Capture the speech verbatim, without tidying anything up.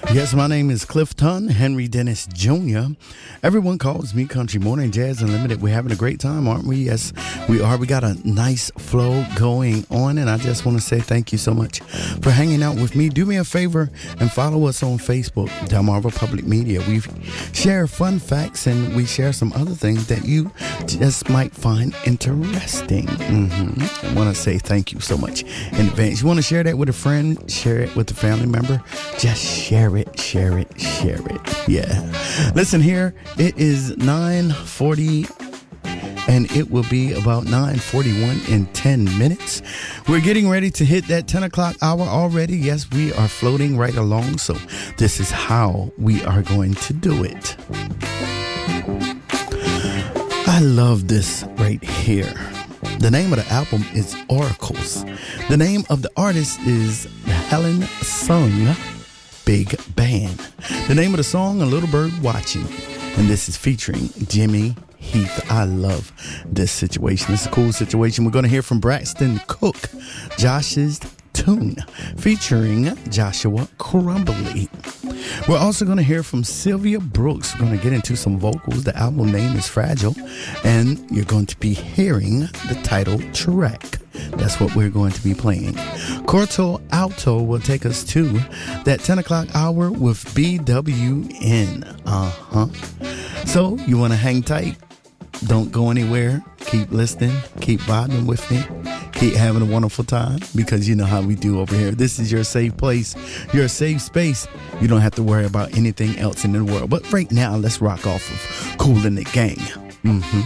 Yes, my name is Clifton Henry Dennis Junior Everyone calls me Country Morning Jazz Unlimited. We're having a great time, aren't we? Yes, we are. We got a nice flow going on, and I just want to say thank you so much for hanging out with me. Do me a favor and follow us on Facebook, Delmarva Public Media. We share fun facts, and we share some other things that you just might find interesting. Mm-hmm. I want to say thank you so much in advance. You want to share that with a friend, share it with a family member, just share it, share it, share it. Yeah. Listen here, it is nine forty and it will be about nine forty-one in ten minutes. We're getting ready to hit that ten o'clock hour already. Yes, we are floating right along. So this is how we are going to do it. I love this right here. The name of the album is Oracles. The name of the artist is Helen Sung Big Band. The name of the song, A Little Bird Watching. And this is featuring Jimmy Heath. I love this situation. It's a cool situation. We're going to hear from Braxton Cook, Josh's Tune, featuring Joshua Crumbly. We're also going to hear from Sylvia Brooks. We're going to get into some vocals. The album name is Fragile. And you're going to be hearing the title track. That's what we're going to be playing. Corto Alto will take us to that ten o'clock hour with B W N. Uh-huh. So you want to hang tight? Don't go anywhere. Keep listening. Keep vibing with me. Keep having a wonderful time, because you know how we do over here. This is your safe place, your safe space. You don't have to worry about anything else in the world. But right now, let's rock off of Kool and the Gang. Mm-hmm.